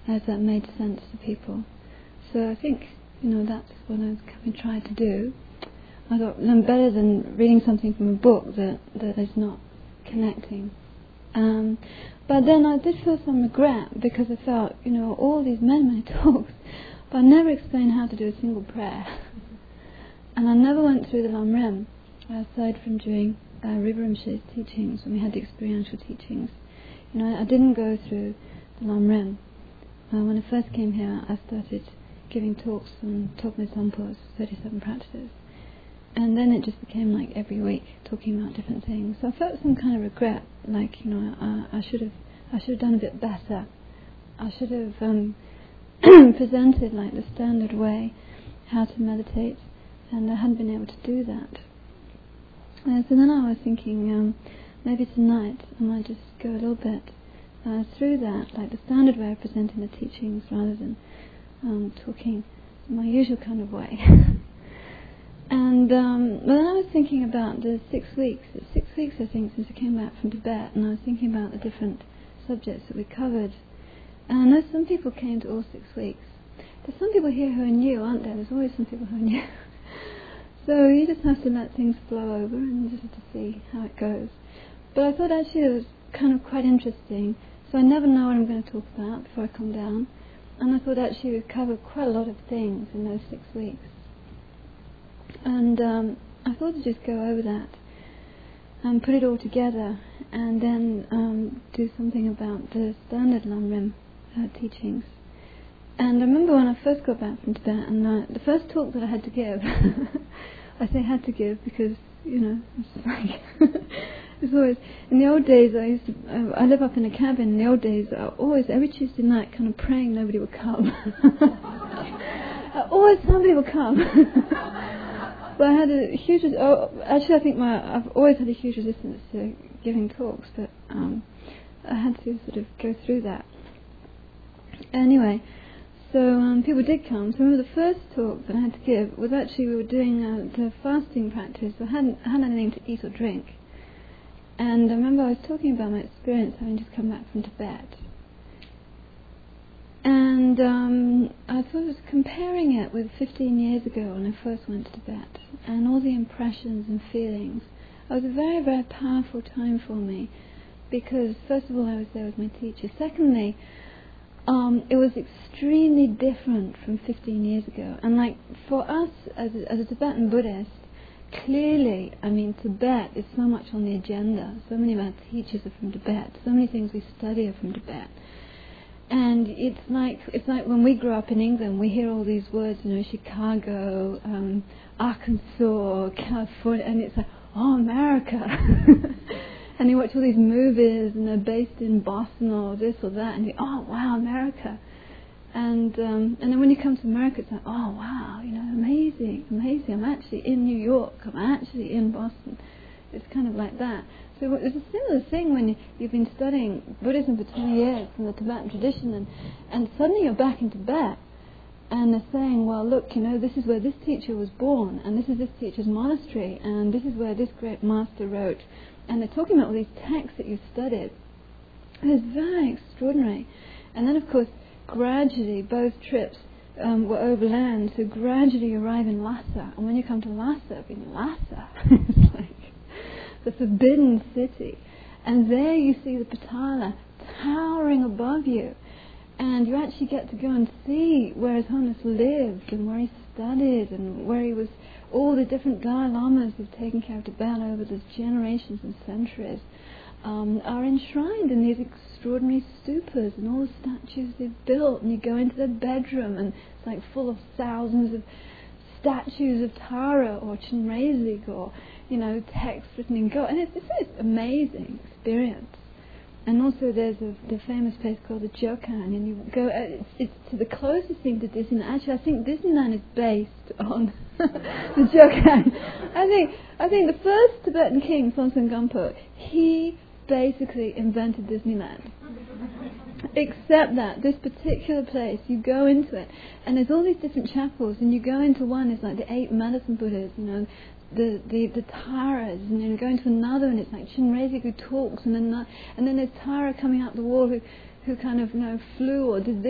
as that made sense to people. So I think, that's what I was kind of trying to do. I thought, better than reading something from a book that is not connecting. But then I did feel some regret, because I felt, all these many talks, but I never explained how to do a single prayer. And I never went through the Lam Rim, aside from during Rinpoche's teachings, when we had the experiential teachings. I didn't go through the Lam Rim. When I first came here, I started giving talks on Tokme Sampo's 37 practices. And then it just became like every week, talking about different things. So I felt some kind of regret, like, I should have done a bit better. I should have presented like the standard way how to meditate, and I hadn't been able to do that. So then I was thinking, maybe tonight I might just go a little bit through that, like the standard way of presenting the teachings, rather than talking my usual kind of way. And but then I was thinking about the 6 weeks. It's 6 weeks, I think, since I came back from Tibet, and I was thinking about the different subjects that we covered. And I know some people came to all 6 weeks. There's some people here who are new, aren't there? There's always some people who are new. So you just have to let things flow over and just have to see how it goes. But I thought actually it was kind of quite interesting. So I never know what I'm going to talk about before I come down. And I thought actually we've covered quite a lot of things in those 6 weeks. And I thought to just go over that and put it all together, and then do something about the standard Lam Rim teachings. And I remember when I first got back from Tibet, and the first talk that I had to give, I say had to give because, it's like, it's always, in the old days I live up in a cabin. In the old days I always, every Tuesday night, kind of praying nobody would come. Always somebody would come. But I had a huge, actually I think I've always had a huge resistance to giving talks, but I had to sort of go through that. Anyway, so people did come. So I remember the first talk that I had to give was actually, we were doing the fasting practice. So I hadn't had anything to eat or drink. And I remember I was talking about my experience having just come back from Tibet. And I thought I was comparing it with 15 years ago when I first went to Tibet, and all the impressions and feelings. It was a very, very powerful time for me, because first of all I was there with my teacher. Secondly, it was extremely different from 15 years ago. And like for us as a Tibetan Buddhist, clearly, Tibet is so much on the agenda. So many of our teachers are from Tibet. So many things we study are from Tibet. And it's like when we grew up in England, we hear all these words, Chicago, Arkansas, California, and it's like, oh, America. And you watch all these movies, and they're based in Boston or this or that, and you, oh, wow, America. And then when you come to America, it's like, oh, wow, amazing. I'm actually in New York. I'm actually in Boston. It's kind of like that. So it's a similar thing when you've been studying Buddhism for 20 years from the Tibetan tradition, and suddenly you're back in Tibet, and they're saying, well, look, this is where this teacher was born, and this is this teacher's monastery, and this is where this great master wrote. And they're talking about all these texts that you studied. It's very extraordinary. And then, of course, gradually both trips were overland, so gradually you arrive in Lhasa. And when you come to Lhasa, it's like the forbidden city. And there you see the Patala towering above you. And you actually get to go and see where His Holiness lived, and where he studied, and where he was. All the different Dalai Lamas who've taken care of Tibet over the generations and centuries are enshrined in these extraordinary stupas and all the statues they've built. And you go into their bedroom, and it's like full of thousands of statues of Tara or Chenrezig, or text written in gold. And it's an amazing experience. And also there's the famous place called the Jokan, and you go, it's to the closest thing to Disneyland. Actually, I think Disneyland is based on the Jokan. I think the first Tibetan king, Phonson Gampo, he basically invented Disneyland. Except that this particular place, you go into it, and there's all these different chapels, and you go into one, it's like the 8 medicine Buddhas, the Taras, and then you go into another, and it's like Chenrezig who talks, and then there's Tara coming out the wall who kind of flew or did this.